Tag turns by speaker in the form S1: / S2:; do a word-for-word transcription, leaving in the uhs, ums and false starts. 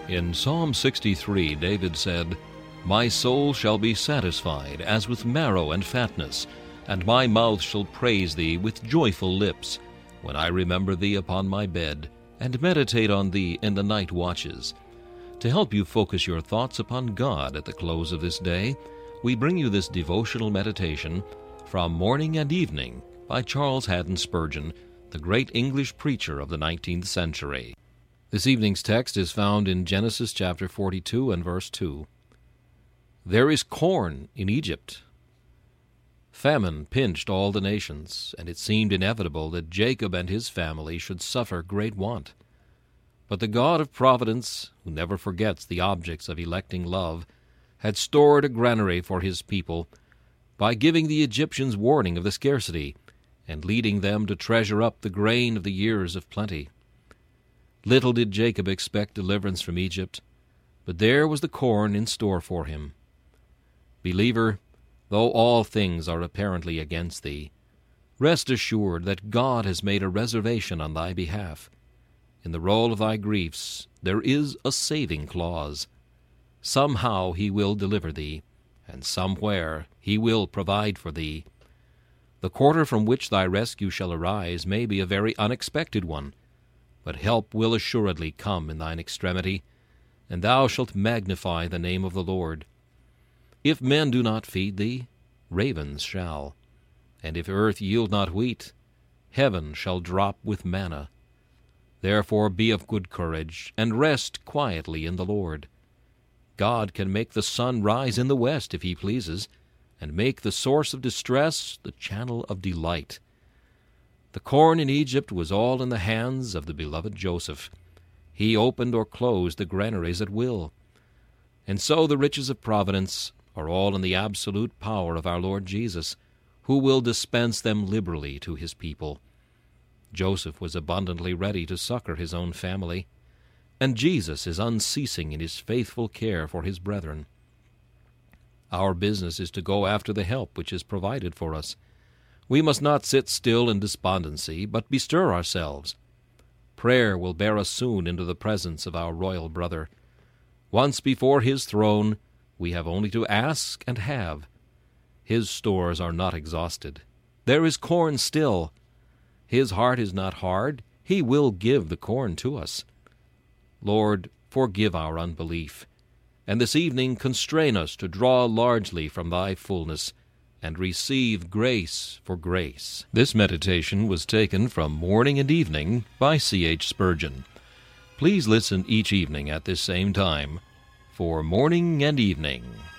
S1: In Psalm sixty-three, David said, "My soul shall be satisfied as with marrow and fatness, and my mouth shall praise thee with joyful lips, when I remember thee upon my bed, and meditate on thee in the night watches." To help you focus your thoughts upon God at the close of this day, we bring you this devotional meditation from Morning and Evening by Charles Haddon Spurgeon, the great English preacher of the nineteenth century. This evening's text is found in Genesis chapter forty-two and verse two. There is corn in Egypt. Famine pinched all the nations, and it seemed inevitable that Jacob and his family should suffer great want. But the God of providence, who never forgets the objects of electing love, had stored a granary for his people by giving the Egyptians warning of the scarcity, and leading them to treasure up the grain of the years of plenty. Little did Jacob expect deliverance from Egypt, but there was the corn in store for him. Believer, though all things are apparently against thee, rest assured that God has made a reservation on thy behalf. In the roll of thy griefs there is a saving clause. Somehow he will deliver thee, and somewhere he will provide for thee. The quarter from which thy rescue shall arise may be a very unexpected one, but help will assuredly come in thine extremity, and thou shalt magnify the name of the Lord. If men do not feed thee, ravens shall, and if earth yield not wheat, heaven shall drop with manna. Therefore be of good courage, and rest quietly in the Lord. God can make the sun rise in the west if he pleases, and make the source of distress the channel of delight. The corn in Egypt was all in the hands of the beloved Joseph. He opened or closed the granaries at will. And so the riches of providence are all in the absolute power of our Lord Jesus, who will dispense them liberally to his people. Joseph was abundantly ready to succor his own family, and Jesus is unceasing in his faithful care for his brethren. Our business is to go after the help which is provided for us. We must not sit still in despondency, but bestir ourselves. Prayer will bear us soon into the presence of our royal brother. Once before his throne, we have only to ask and have. His stores are not exhausted. There is corn still. His heart is not hard. He will give the corn to us. Lord, forgive our unbelief, and this evening constrain us to draw largely from thy fullness, and receive grace for grace. This meditation was taken from Morning and Evening by C H Spurgeon. Please listen each evening at this same time for Morning and Evening.